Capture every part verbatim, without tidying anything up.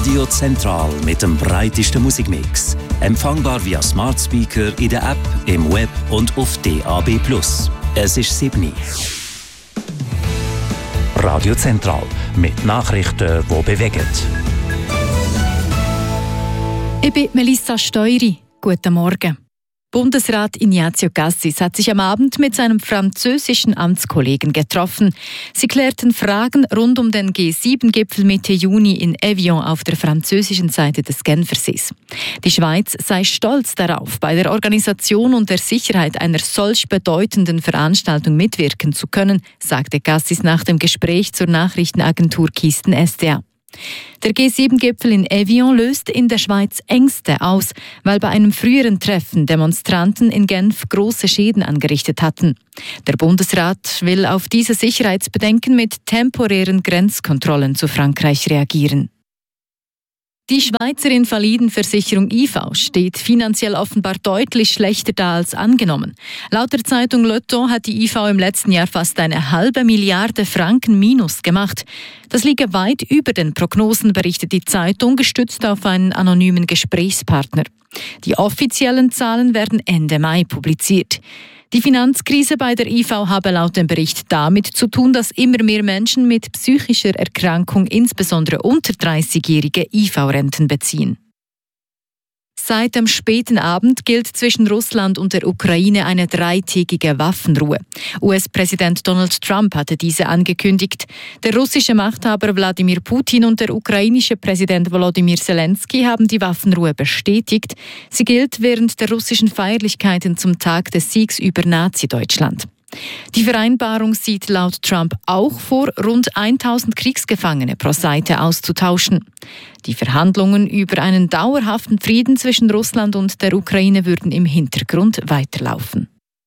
Radio Zentral mit dem breitesten Musikmix. Empfangbar via Smart Speaker in der App, im Web und auf D A B plus. Es ist sieben. Radio Zentral mit Nachrichten, die bewegen. Ich bin Melissa Steury. Guten Morgen. Bundesrat Ignazio Cassis hat sich am Abend mit seinem französischen Amtskollegen getroffen. Sie klärten Fragen rund um den G sieben Gipfel Mitte Juni in Evian auf der französischen Seite des Genfersees. Die Schweiz sei stolz darauf, bei der Organisation und der Sicherheit einer solch bedeutenden Veranstaltung mitwirken zu können, sagte Cassis nach dem Gespräch zur Nachrichtenagentur Kisten S D A. Der G sieben Gipfel in Evian löst in der Schweiz Ängste aus, weil bei einem früheren Treffen Demonstranten in Genf große Schäden angerichtet hatten. Der Bundesrat will auf diese Sicherheitsbedenken mit temporären Grenzkontrollen zu Frankreich reagieren. Die Schweizer Invalidenversicherung I V steht finanziell offenbar deutlich schlechter da als angenommen. Laut der Zeitung Le Temps hat die I V im letzten Jahr fast eine halbe Milliarde Franken Minus gemacht. Das liege weit über den Prognosen, berichtet die Zeitung, gestützt auf einen anonymen Gesprächspartner. Die offiziellen Zahlen werden Ende Mai publiziert. Die Finanzkrise bei der I V habe laut dem Bericht damit zu tun, dass immer mehr Menschen mit psychischer Erkrankung, insbesondere unter dreißigjährige, I V-Renten beziehen. Seit dem späten Abend gilt zwischen Russland und der Ukraine eine dreitägige Waffenruhe. U S-Präsident Donald Trump hatte diese angekündigt. Der russische Machthaber Wladimir Putin und der ukrainische Präsident Volodymyr Zelensky haben die Waffenruhe bestätigt. Sie gilt während der russischen Feierlichkeiten zum Tag des Siegs über Nazi-Deutschland. Die Vereinbarung sieht laut Trump auch vor, rund tausend Kriegsgefangene pro Seite auszutauschen. Die Verhandlungen über einen dauerhaften Frieden zwischen Russland und der Ukraine würden im Hintergrund weiterlaufen.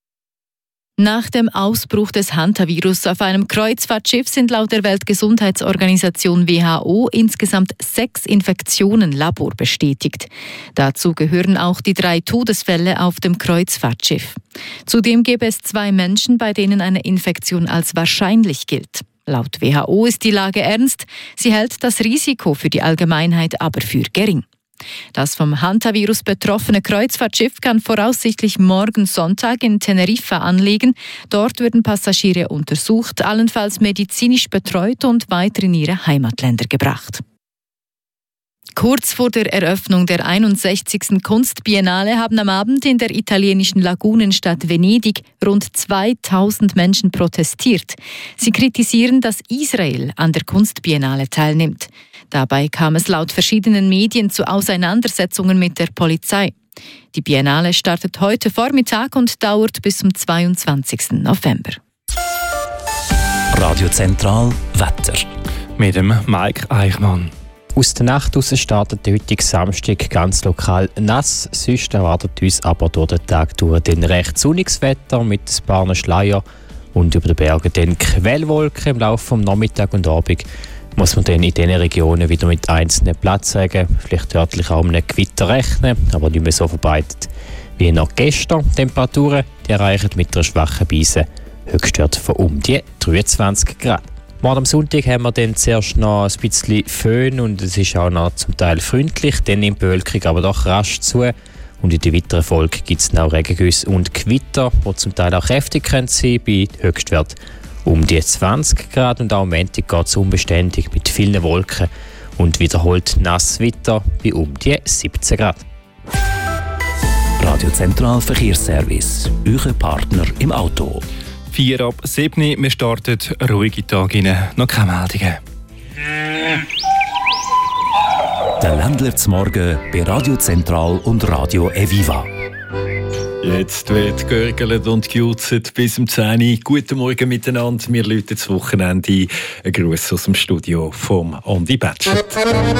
Nach dem Ausbruch des Hantavirus auf einem Kreuzfahrtschiff sind laut der Weltgesundheitsorganisation W H O insgesamt sechs Infektionen Labor bestätigt. Dazu gehören auch die drei Todesfälle auf dem Kreuzfahrtschiff. Zudem gäbe es zwei Menschen, bei denen eine Infektion als wahrscheinlich gilt. Laut W H O ist die Lage ernst. Sie hält das Risiko für die Allgemeinheit aber für gering. Das vom Hantavirus betroffene Kreuzfahrtschiff kann voraussichtlich morgen Sonntag in Teneriffa anlegen. Dort werden Passagiere untersucht, allenfalls medizinisch betreut und weiter in ihre Heimatländer gebracht. Kurz vor der Eröffnung der einundsechzigsten Kunstbiennale haben am Abend in der italienischen Lagunenstadt Venedig rund zweitausend Menschen protestiert. Sie kritisieren, dass Israel an der Kunstbiennale teilnimmt. Dabei kam es laut verschiedenen Medien zu Auseinandersetzungen mit der Polizei. Die Biennale startet heute Vormittag und dauert bis zum zweiundzwanzigsten November. Radio Zentral Wetter. Mit dem Mike Eichmann. Aus der Nacht heraus startet der heutige Samstag ganz lokal nass. Sonst erwartet uns aber durch den Tag durch den recht sonniges Wetter mit ein paar Schleier und über den Bergen dann Quellwolken. Im Laufe des Nachmittags und Abend muss man dann in diesen Regionen wieder mit einzelnen Platzregen, vielleicht örtlich auch mit einem Gewitter rechnen, aber nicht mehr so verbreitet wie noch gestern. Temperaturen die erreichen mit einer schwachen Brise Höchstwerte von um die dreiundzwanzig Grad. Morgen am Sonntag haben wir dann zuerst noch ein bisschen Föhn und es ist auch noch zum Teil freundlich, dann nimmt die Bewölkung aber doch rasch zu. Und in der weiteren Folge gibt es noch Regengüsse und Gewitter, die zum Teil auch kräftig sein können, bei Höchstwert um die zwanzig Grad. Und auch am Montag geht es unbeständig mit vielen Wolken und wiederholt Nasswetter bei um die siebzehn Grad. Radio Zentral Verkehrsservice, euer Partner im Auto. vier ab sieben, wir starten ruhige Tage rein, noch keine Meldungen. Der Ländler zum Morgen bei Radio Zentral und Radio Eviva. Jetzt wird gegurgelt und gejutzt bis um zehn Uhr. Guten Morgen miteinander. Wir läuten das Wochenende ein. Ein Gruß aus dem Studio vom Andi Batschert.